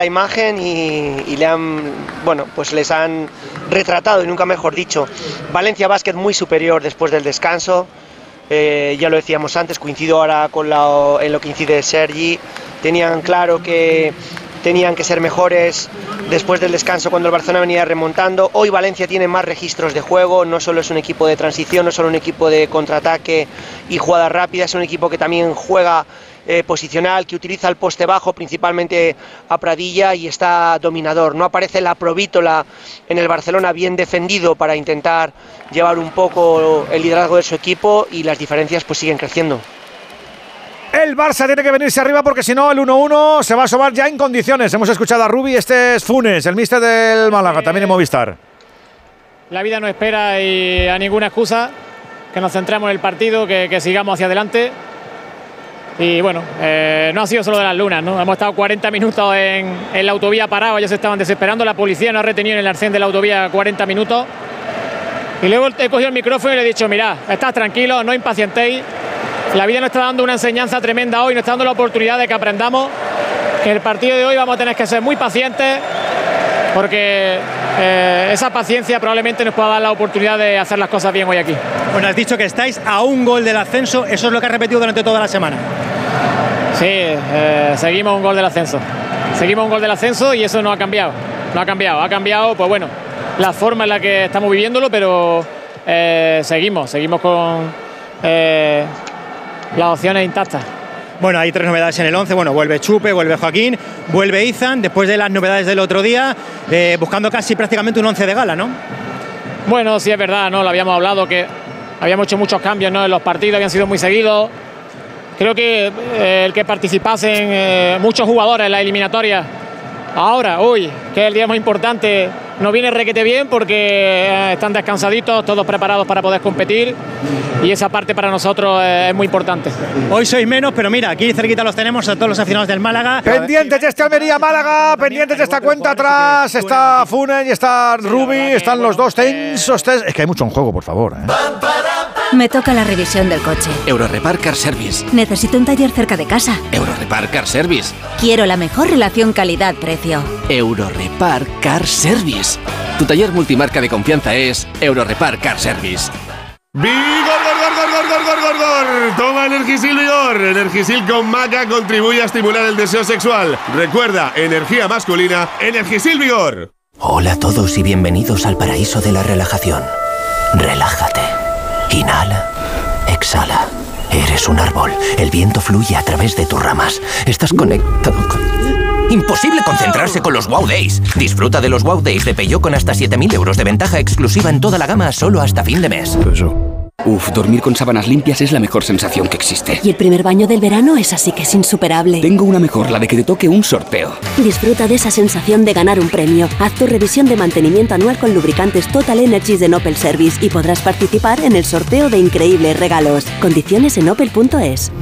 la imagen y le han, bueno, pues les han retratado, y nunca mejor dicho. Valencia Basket muy superior después del descanso. Ya lo decíamos antes, coincido ahora en lo que incide Sergi. Tenían claro que tenían que ser mejores después del descanso cuando el Barcelona venía remontando. Hoy Valencia tiene más registros de juego, no solo es un equipo de transición, no solo un equipo de contraataque y jugadas rápidas, es un equipo que también juega posicional, que utiliza el poste bajo, principalmente a Pradilla, y está dominador. No aparece la Provítola en el Barcelona, bien defendido para intentar llevar un poco el liderazgo de su equipo, y las diferencias pues siguen creciendo. El Barça tiene que venirse arriba porque si no el 1-1 se va a asomar ya en condiciones. Hemos escuchado a Rubi, este es Funes, el míster del Málaga, también en Movistar. La vida no espera y a ninguna excusa, que nos centremos en el partido, que sigamos hacia adelante. Y bueno, no ha sido solo de las lunas, ¿no? Hemos estado 40 minutos en la autovía parados, ellos estaban desesperando, la policía nos ha retenido en el arcén de la autovía 40 minutos. Y luego he cogido el micrófono y le he dicho, mirad, estad tranquilos, no impacientéis. La vida nos está dando una enseñanza tremenda hoy, nos está dando la oportunidad de que aprendamos que en el partido de hoy vamos a tener que ser muy pacientes, porque esa paciencia probablemente nos pueda dar la oportunidad de hacer las cosas bien hoy aquí. Bueno, has dicho que estáis a un gol del ascenso, eso es lo que has repetido durante toda la semana. Sí, seguimos un gol del ascenso. Seguimos un gol del ascenso y eso no ha cambiado. No ha cambiado. Ha cambiado, pues bueno, la forma en la que estamos viviéndolo, pero seguimos con las opciones intactas. Bueno, hay 3 novedades en el 11. Bueno, vuelve Chupe, vuelve Joaquín, vuelve Izan, después de las novedades del otro día, buscando casi prácticamente un 11 de gala, ¿no? Bueno, sí es verdad, ¿no? Lo habíamos hablado, que habíamos hecho muchos cambios, ¿no? En los partidos, habían sido muy seguidos. Creo que el que participasen muchos jugadores en la eliminatoria, ahora, hoy, que es el día más importante, nos viene requete bien porque están descansaditos, todos preparados para poder competir, y esa parte para nosotros es muy importante. Hoy sois menos, pero mira, aquí cerquita los tenemos a todos los aficionados del Málaga. Pendientes de este Almería-Málaga, pendientes de esta cuenta atrás, está Funes y está Rubi, están los dos tensos. Es que hay mucho en juego, por favor. Me toca la revisión del coche. Eurorepar Car Service. Necesito un taller cerca de casa. Eurorepar Car Service. Quiero la mejor relación calidad-precio. Eurorepar Car Service. Tu taller multimarca de confianza es Eurorepar Car Service. ¡Vigor! Toma Energisil Vigor. Energisil con maca contribuye a estimular el deseo sexual. Recuerda, energía masculina, Energisil Vigor. Hola a todos y bienvenidos al paraíso de la relajación. Relájate. Inhala, exhala. Eres un árbol. El viento fluye a través de tus ramas. Estás conectado con... Imposible concentrarse con los Wow Days. Disfruta de los Wow Days de Peugeot con hasta 7.000 euros de ventaja exclusiva en toda la gama solo hasta fin de mes. Dormir con sábanas limpias es la mejor sensación que existe. Y el primer baño del verano es así que es insuperable. Tengo una mejor, la de que te toque un sorteo. Disfruta de esa sensación de ganar un premio. Haz tu revisión de mantenimiento anual con lubricantes Total Energies de Opel Service y podrás participar en el sorteo de increíbles regalos. Condiciones en opel.es.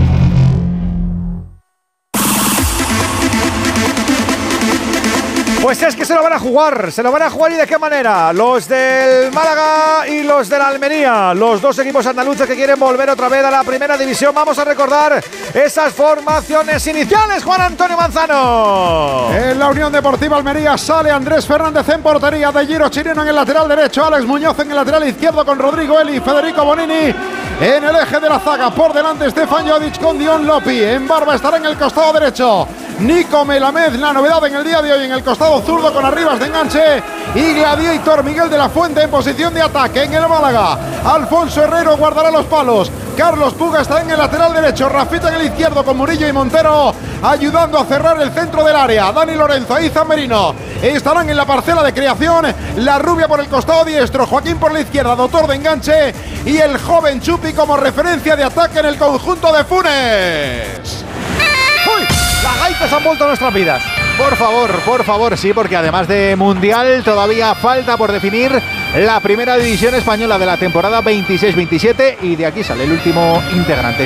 Pues es que se lo van a jugar y de qué manera. Los del Málaga y los de la Almería, los dos equipos andaluces que quieren volver otra vez a la primera división. Vamos a recordar esas formaciones iniciales, Juan Antonio Manzano. En la Unión Deportiva Almería sale Andrés Fernández en portería, De Giro Chirino en el lateral derecho, Alex Muñoz en el lateral izquierdo con Rodrigo Eli y Federico Bonini en el eje de la zaga. Por delante Stefan Jodic con Dion Lopi. En Barba estará en el costado derecho Nico Melamed, la novedad en el día de hoy en el costado zurdo con Arribas de enganche, y Gladiator Miguel de la Fuente en posición de ataque. En el Málaga, Alfonso Herrero guardará los palos, Carlos Puga estará en el lateral derecho, Rafita en el izquierdo con Murillo y Montero ayudando a cerrar el centro del área. Dani Lorenzo e Izan Merino estarán en la parcela de creación, La Rubia por el costado diestro, Joaquín por la izquierda, Doctor de enganche, y el joven Chupi como referencia de ataque en el conjunto de Funes. ¡Uy! Las gaitas han vuelto a nuestras vidas. Por favor, sí, porque además de Mundial todavía falta por definir la primera división española de la temporada 26-27 y de aquí sale el último integrante.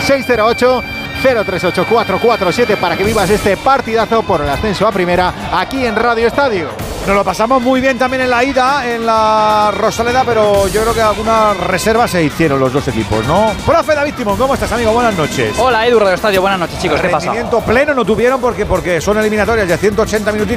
608-038-447 para que vivas este partidazo por el ascenso a primera aquí en Radio Estadio. Nos lo pasamos muy bien también en la ida, en la Rosaleda, pero yo creo que algunas reservas se hicieron los dos equipos, ¿no? Profe David Timón, ¿cómo estás, amigo? Buenas noches. Hola, Edu, Radio Estadio. Buenas noches, chicos. ¿Qué pasa? Rendimiento pleno no tuvieron porque son eliminatorias de 180 minutos.